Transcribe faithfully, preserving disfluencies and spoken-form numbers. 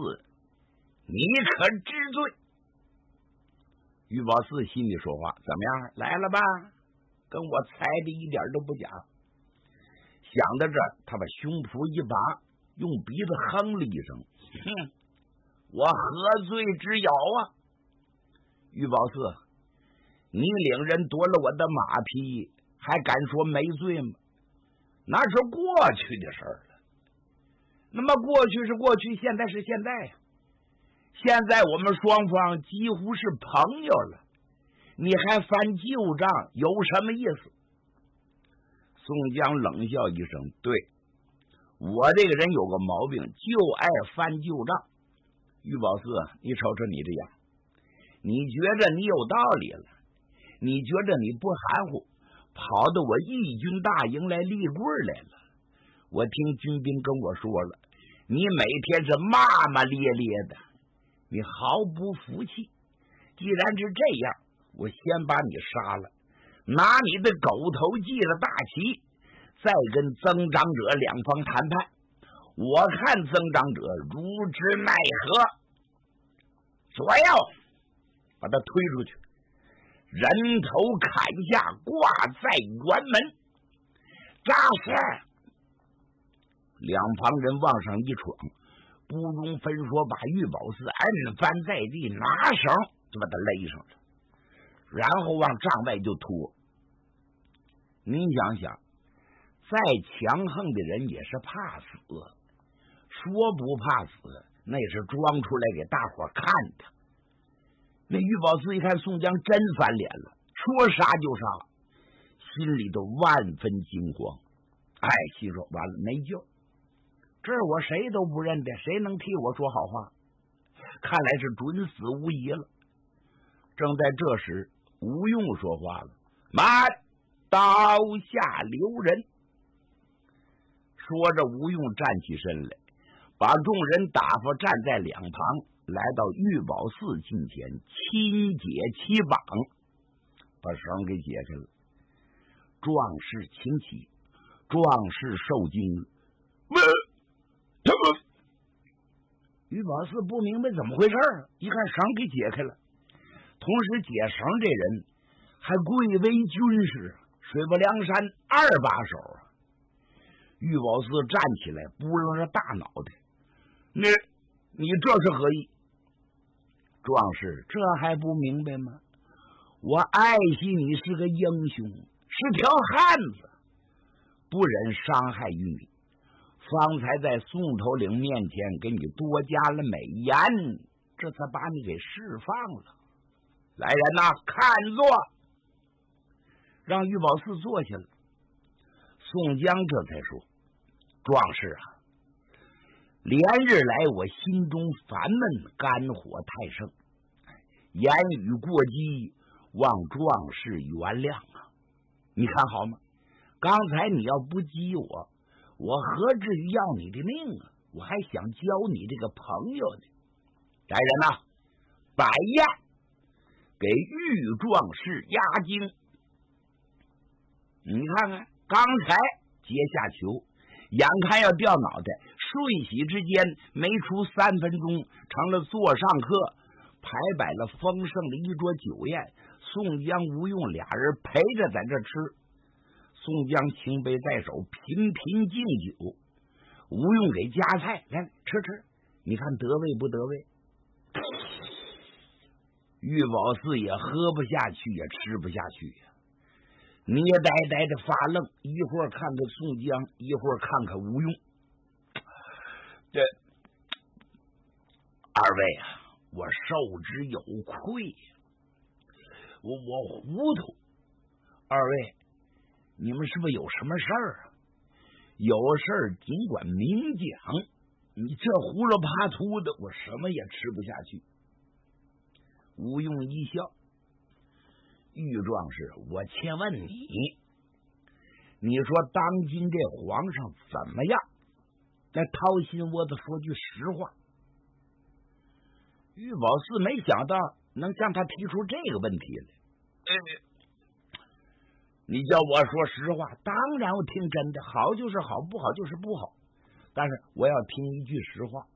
四，你可知罪？玉宝四心里说话，怎么样？来了吧？跟我猜的一点都不假。想到这，他把胸脯一拔，用鼻子哼了一声：“哼，我何罪之有啊？玉宝四，你领人夺了我的马匹，还敢说没罪吗？那是过去的事儿了。那么过去是过去，现在是现在呀。现在我们双方几乎是朋友了，你还翻旧账，有什么意思？”宋江冷笑一声：“对，我这个人有个毛病，就爱翻旧账。玉宝四，你瞅瞅你这样，你觉着你有道理了，你觉着你不含糊，跑到我义军大营来立棍来了。我听军兵跟我说了，你每天是骂骂咧咧的，你毫不服气。既然是这样，我先把你杀了，拿你的狗头记了大旗，再跟曾长者两方谈判。我看曾长者如之奈何。左右把他推出去，人头砍下，挂在辕门。扎实！两旁人往上一闯，不容分说，把玉宝四摁翻在地，拿绳就把他勒上了，然后往帐外就拖。您想想，再强横的人也是怕死，说不怕死，那是装出来给大伙看的。那玉宝四一看宋江真翻脸了，说杀就杀，心里头万分惊慌。哎，心说完了，没救，这我谁都不认得，谁能替我说好话？看来是准死无疑了。正在这时，吴用说话了：“慢，刀下留人。”说着，吴用站起身来，把众人打发站在两旁，来到玉宝四近前，亲解其绑，把绳给解开了。壮士请起，壮士受惊了。他们玉宝四不明白怎么回事，一看绳给解开了，同时解绳这人还贵为军师，水泊梁山二把手啊！玉宝四站起来，拨楞着大脑袋：“你你这是何意？”壮士这还不明白吗？我爱惜你是个英雄，是条汉子，不忍伤害于你，方才在宋头领面前给你多加了美言，这才把你给释放了。来人呐，看坐！让玉宝四坐下了。宋江这才说：“壮士啊，连日来我心中烦闷，肝火太盛，言语过激，望壮士原谅啊！你看好吗？刚才你要不激我，我何至于要你的命啊？我还想交你这个朋友呢。来人呐，摆宴，给玉壮士压惊。你看看，刚才阶下囚，眼看要掉脑袋，瞬息之间没出三分钟，成了座上客，排摆了丰盛的一桌酒宴。宋江、吴用俩人陪着在这吃。宋江清杯在手，频频敬酒。吴用给夹菜，来吃吃，你看得味不得味？玉宝四也喝不下去，也吃不下去呀，捏呆呆的发愣，一会儿看看宋江，一会儿看看吴用。这二位啊，我受之有愧呀，我我糊涂。二位，你们是不是有什么事儿啊？有事儿尽管明讲，你这胡了爬秃的，我什么也吃不下去。吴用一笑：“玉壮士，我且问你，你说当今这皇上怎么样？那掏心窝子说句实话。”玉宝四没想到能向他提出这个问题来。呃，你叫我说实话，当然我听真的，好就是好，不好就是不好。但是我要听一句实话，